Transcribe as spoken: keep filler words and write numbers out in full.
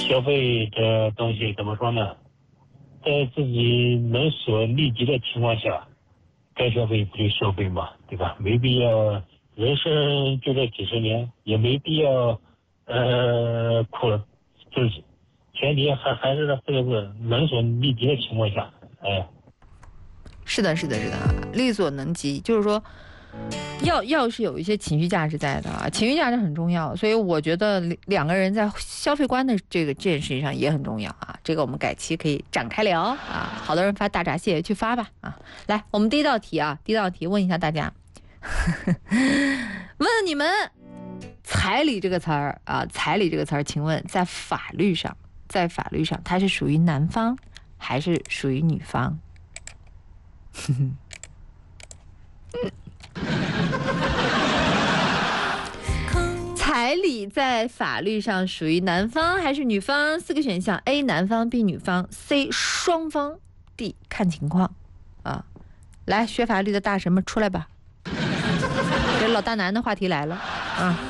消费的东西怎么说呢？在自己能所利及的情况下，该消费不就消费嘛，对吧？没必要，人生就这几十年，也没必要呃苦了自己。前提还还是这四个字，能所利及的情况下，哎。 是的，是的，是的，力所能及，就是说。要要是有一些情绪价值在的啊，情绪价值很重要，所以我觉得两个人在消费观的这个这件事情上也很重要啊。这个我们改期可以展开聊啊。好多人发大闸蟹去发吧啊。来，我们第一道题啊，第一道题问一下大家，问你们彩礼这个词儿啊，彩礼这个词儿，请问在法律上，在法律上它是属于男方还是属于女方？彩礼在法律上属于男方还是女方？四个选项 ：A 男方 ，B 女方 ，C 双方 ，D 看情况。啊，来，学法律的大神们出来吧！这老大难的话题来了啊！